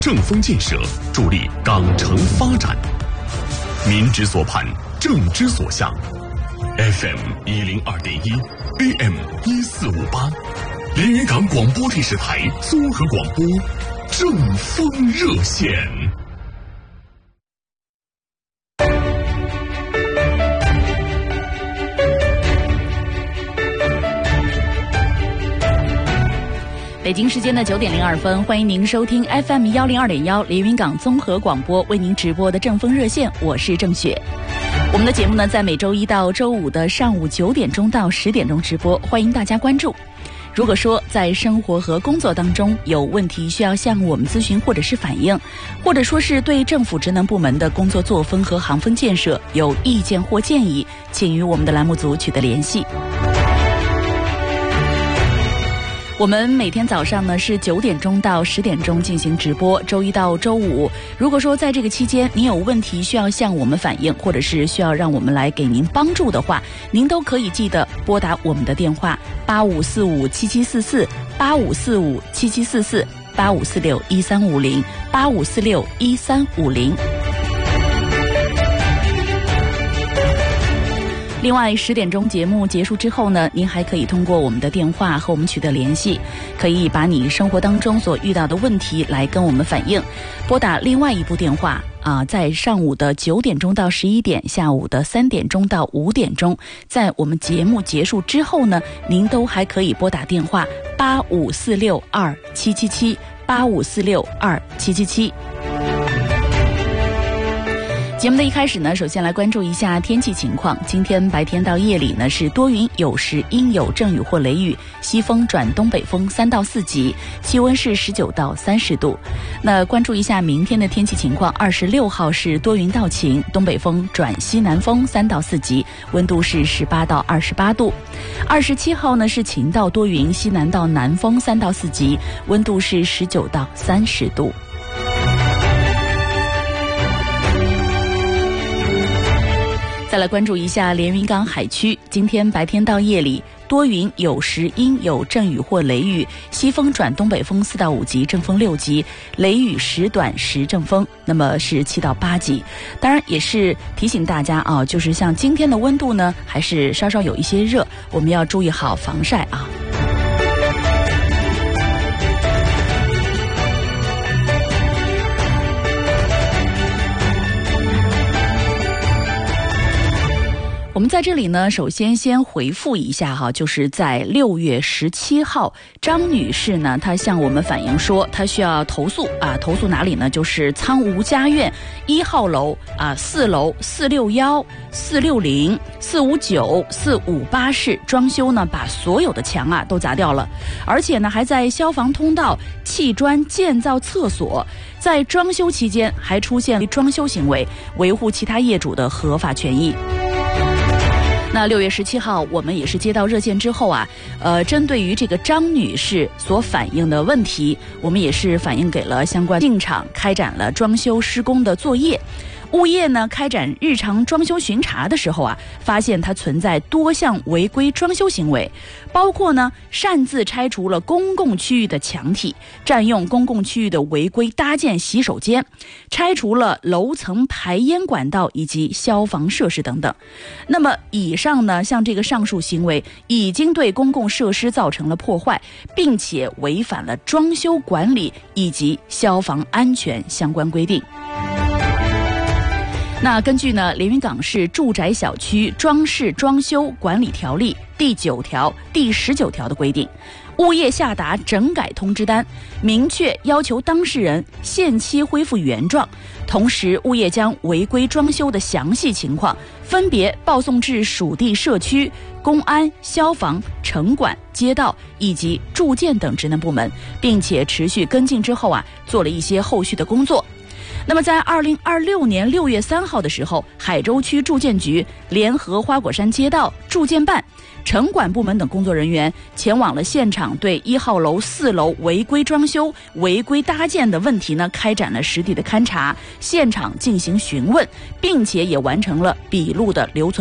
正风建设助力港城发展，民之所盼，政之所向。FM102.1 AM1458，连云港广播电视台综合广播正风热线。 北京时间的9点02分，欢迎您收听 FM102.1 连云港综合广播为您直播的正风热线，我是郑雪。我们的节目呢，在每周一到周五的上午9点钟到10点钟直播，欢迎大家关注。如果说在生活和工作当中有问题需要向我们咨询或者是反映，或者说是对政府职能部门的工作作风和行风建设有意见或建议，请与我们的栏目组取得联系。我们每天早上呢是9点钟到10点钟进行直播，周一到周五。如果说在这个期间您有问题需要向我们反映，或者是需要让我们来给您帮助的话，您都可以记得拨打我们的电话85457744 85457744 85461350 85461350。另外10点钟节目结束之后呢，您还可以通过我们的电话和我们取得联系，可以把你生活当中所遇到的问题来跟我们反映。拨打另外一部电话在上午的9点钟到11点，下午的3点钟到5点钟，在我们节目结束之后呢，您都还可以拨打电话85462777 85462777。节目的一开始呢，首先来关注一下天气情况。今天白天到夜里呢是多云，有时阴有阵雨或雷雨，西风转东北风3到4级，气温是19到30度。那关注一下明天的天气情况，26号是多云到晴，东北风转西南风3到4级，温度是18到28度。27号呢是晴到多云，西南到南风3到4级，温度是19到30度。再来关注一下连云港海区，今天白天到夜里多云，有时阴有阵雨或雷雨，西风转东北风4到5级，阵风6级，雷雨时短时阵风，那么是7到8级。当然也是提醒大家就是像今天的温度呢，还是稍稍有一些热，我们要注意好防晒啊。我们在这里呢，首先回复一下就是在6月17号，张女士呢，她向我们反映说，她需要投诉投诉哪里呢？就是苍梧家苑1号楼4楼461、460、459、458室装修呢，把所有的墙都砸掉了，而且呢，还在消防通道砌砖建造厕所，在装修期间还出现装修行为，维护其他业主的合法权益。那6月17号，我们也是接到热线之后针对于这个张女士所反映的问题，我们也是反映给了相关进场，开展了装修施工的作业。物业呢开展日常装修巡查的时候发现它存在多项违规装修行为，包括呢擅自拆除了公共区域的墙体，占用公共区域的违规搭建洗手间，拆除了楼层排烟管道以及消防设施等等。那么以上呢，像这个上述行为已经对公共设施造成了破坏，并且违反了装修管理以及消防安全相关规定。那根据呢连云港市住宅小区装饰装修管理条例第9条、第19条的规定，物业下达整改通知单，明确要求当事人限期恢复原状，同时物业将违规装修的详细情况分别报送至属地社区、公安、消防、城管、街道以及住建等职能部门，并且持续跟进之后做了一些后续的工作。那么在2026年6月3号的时候，海州区住建局联合花果山街道住建办、城管部门等工作人员前往了现场，对1号楼4楼违规装修、违规搭建的问题呢，开展了实地的勘查，现场进行询问，并且也完成了笔录的留存。